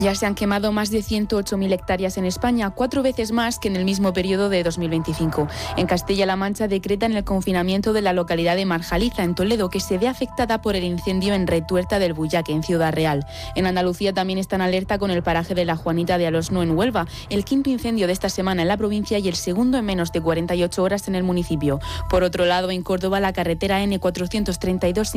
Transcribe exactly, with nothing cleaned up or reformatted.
Ya se han quemado más de ciento ocho mil hectáreas en España, cuatro veces más que en el mismo periodo de dos mil veinticinco. En Castilla-La Mancha decretan el confinamiento de la localidad de Marjaliza, en Toledo, que se ve afectada por el incendio en Retuerta del Buyaque, en Ciudad Real. En Andalucía también están alerta con el paraje de la Juanita de Alosno, en Huelva, el quinto incendio de esta semana en la provincia y el segundo en menos de cuarenta y ocho horas en el municipio. Por otro lado, en Córdoba, la carretera ene cuatrocientos treinta y dos